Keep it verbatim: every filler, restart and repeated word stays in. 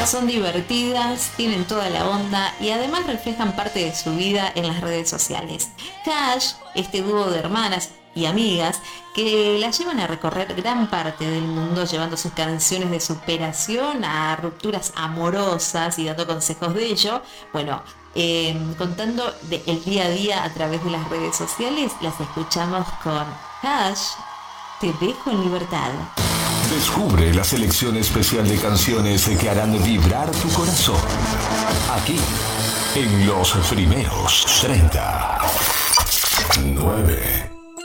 Son divertidas, tienen toda la onda y además reflejan parte de su vida en las redes sociales. Cash, este dúo de hermanas y amigas que la llevan a recorrer gran parte del mundo llevando sus canciones de superación a rupturas amorosas y dando consejos de ello. Bueno, eh, contando de el día a día a través de las redes sociales, las escuchamos con Cash, Te dejo en libertad. Descubre la selección especial de canciones que harán vibrar tu corazón. Aquí, en los primeros treinta. nueve.